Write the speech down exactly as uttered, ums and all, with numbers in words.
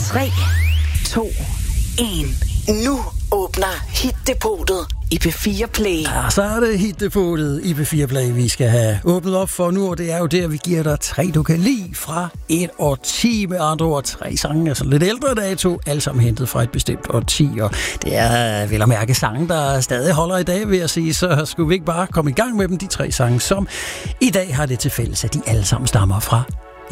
tre, to, et. Nu åbner Hit-depotet i P fire Play. Ja, så er det Hit-depotet i P fire Play, vi skal have åbnet op for nu, og det er jo der, vi giver dig tre, du kan lide fra et årti, med andre ord tre sange, altså lidt ældre dato, alle sammen hentet fra et bestemt årti, og det er vel at mærke sange, der stadig holder i dag, vil jeg sige, så skulle vi ikke bare komme i gang med dem, de tre sange, som i dag har det til fælles, at de alle sammen stammer fra